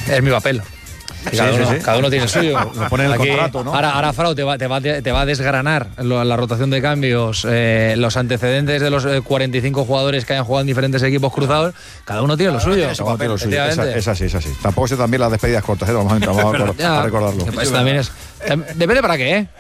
Es mi papel. Cada uno tiene el suyo. Lo pone en el contrato, ¿no? Ahora Frau te va a desgranar la rotación de cambios, los antecedentes de los 45 jugadores que hayan jugado en diferentes equipos cruzados. Cada uno tiene lo suyo. Es así. Tampoco sé también las despedidas cortas, vamos a recordarlo. Pues también es. Depende para qué, ¿eh?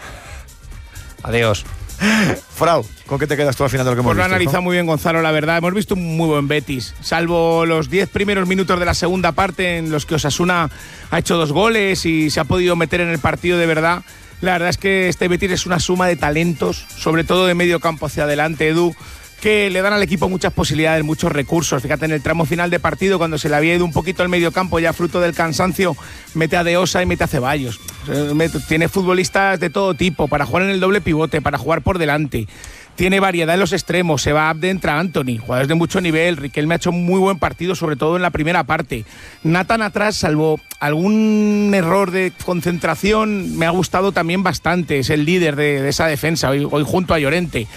Adiós. Frau, ¿con qué te quedas tú al final de lo que hemos visto? Pues lo ha analizado muy bien Gonzalo, la verdad. Hemos visto un muy buen Betis, salvo los 10 primeros minutos de la segunda parte en los que Osasuna ha hecho 2 goles y se ha podido meter en el partido de verdad. La verdad es que este Betis es una suma de talentos, sobre todo de medio campo hacia adelante, Edu, que le dan al equipo muchas posibilidades, muchos recursos. Fíjate, en el tramo final de partido, cuando se le había ido un poquito el medio campo, ya fruto del cansancio, mete a De Osa y mete a Ceballos. Tiene futbolistas de todo tipo, para jugar en el doble pivote, para jugar por delante. Tiene variedad en los extremos, se va Abde, entra Anthony, jugadores de mucho nivel. Riquelme ha hecho un muy buen partido, sobre todo en la primera parte. Nathan atrás, salvo algún error de concentración, me ha gustado también bastante. Es el líder de esa defensa, hoy junto a Llorente.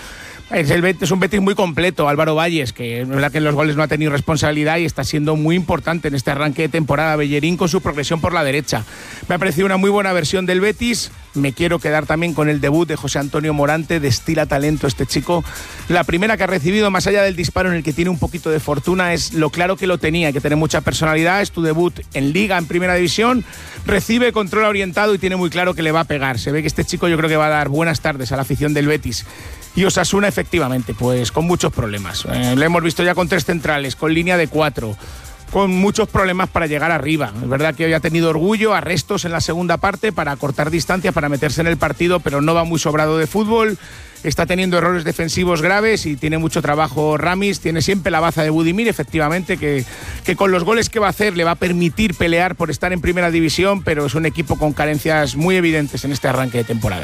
Es un Betis muy completo. Álvaro Valles, que es verdad que en los goles no ha tenido responsabilidad y está siendo muy importante en este arranque de temporada. Bellerín con su progresión por la derecha. Me ha parecido una muy buena versión del Betis. Me quiero quedar también con el debut de José Antonio Morante. Destila talento este chico. La primera que ha recibido, más allá del disparo en el que tiene un poquito de fortuna, es lo claro que lo tenía, hay que tener mucha personalidad. Es tu debut en Liga, en Primera División. Recibe, controla orientado y tiene muy claro que le va a pegar. Se ve que este chico yo creo que va a dar buenas tardes a la afición del Betis. Y Osasuna, efectivamente, pues con muchos problemas. Lo hemos visto ya con 3 centrales, con línea de 4, con muchos problemas para llegar arriba. Es verdad que hoy ha tenido orgullo, arrestos en la segunda parte para cortar distancia, para meterse en el partido, pero no va muy sobrado de fútbol. Está teniendo errores defensivos graves y tiene mucho trabajo Ramis. Tiene siempre la baza de Budimir, efectivamente, que con los goles que va a hacer le va a permitir pelear por estar en Primera División, pero es un equipo con carencias muy evidentes en este arranque de temporada.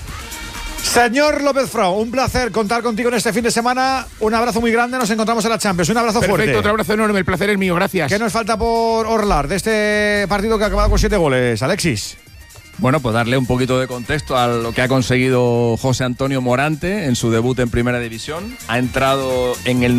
Señor López Frau, un placer contar contigo en este fin de semana. Un abrazo muy grande, nos encontramos en la Champions. Un abrazo fuerte. Perfecto, otro abrazo enorme, el placer es mío, gracias. ¿Qué nos falta por orlar de este partido que ha acabado con 7 goles, Alexis? Bueno, pues darle un poquito de contexto a lo que ha conseguido José Antonio Morante en su debut en Primera División. Ha entrado en el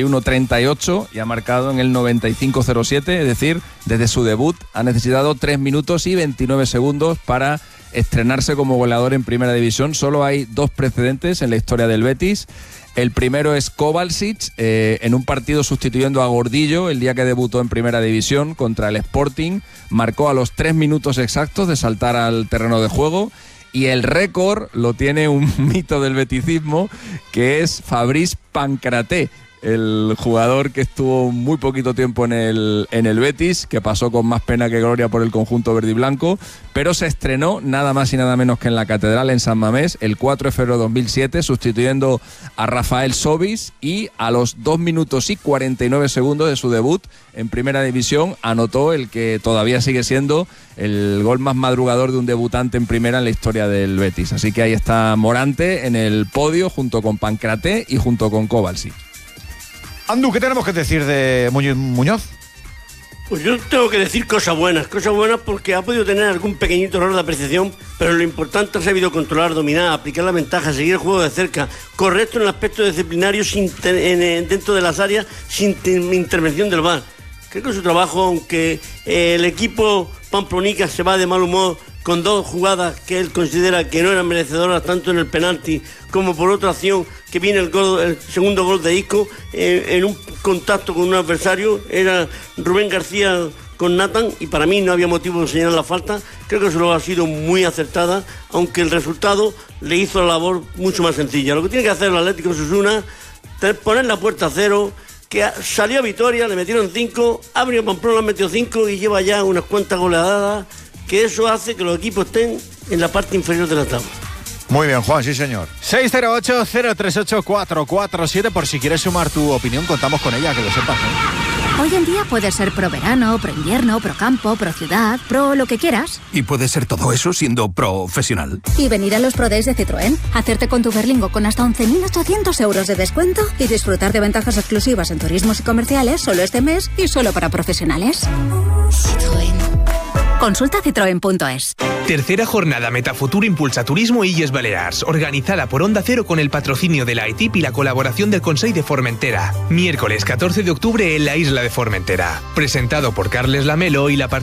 91-38 y ha marcado en el 95-07, es decir, desde su debut ha necesitado 3 minutos y 29 segundos para estrenarse como goleador en Primera División. Solo hay 2 precedentes en la historia del Betis. El primero es Kovacic, en un partido sustituyendo a Gordillo el día que debutó en Primera División contra el Sporting. Marcó a los 3 minutos exactos de saltar al terreno de juego. Y el récord lo tiene un mito del beticismo, que es Fabrice Pancraté, el jugador que estuvo muy poquito tiempo en el Betis, que pasó con más pena que gloria por el conjunto verde y blanco, pero se estrenó nada más y nada menos que en la Catedral, en San Mamés, el 4 de febrero de 2007, sustituyendo a Rafael Sobis, y a los 2 minutos y 49 segundos de su debut en Primera División anotó el que todavía sigue siendo el gol más madrugador de un debutante en Primera en la historia del Betis. Así que ahí está Morante en el podio junto con Pancraté y junto con Kovacic. Andu, ¿qué tenemos que decir de Muñoz? Pues yo tengo que decir cosas buenas porque ha podido tener algún pequeñito error de apreciación, pero lo importante ha sabido controlar, dominar, aplicar la ventaja, seguir el juego de cerca, correcto en el aspecto disciplinario dentro de las áreas sin intervención del VAR. Creo que su trabajo, aunque el equipo pamplonica se va de mal humor con 2 jugadas que él considera que no eran merecedoras, tanto en el penalti como por otra acción que viene el segundo gol de Isco, en un contacto con un adversario, era Rubén García con Nathan, y para mí no había motivo de señalar la falta. Creo que eso ha sido muy acertada, aunque el resultado le hizo la labor mucho más sencilla. Lo que tiene que hacer el Atlético Osasuna es poner la puerta a 0, que salió a Vitoria, le metieron 5, abrió Pamplona, le metió 5 y lleva ya unas cuantas goleadas, que eso hace que los equipos estén en la parte inferior de la tabla. Muy bien, Juan, sí señor. 608-038-447, por si quieres sumar tu opinión, contamos con ella, que lo sepas, ¿eh? Hoy en día puedes ser pro verano, pro invierno, pro campo, pro ciudad, pro lo que quieras. Y puedes ser todo eso siendo profesional. Y venir a los Pro Days de Citroën, hacerte con tu Berlingo con hasta 11.800 euros de descuento y disfrutar de ventajas exclusivas en turismos y comerciales solo este mes y solo para profesionales. Citroën. Consulta citroen.es. Tercera jornada Metafutur Impulsa Turismo Illes Balears, organizada por Onda Cero con el patrocinio de la ETIP y la colaboración del Consell de Formentera. Miércoles 14 de octubre en la isla de Formentera. Presentado por Carles Lamelo y la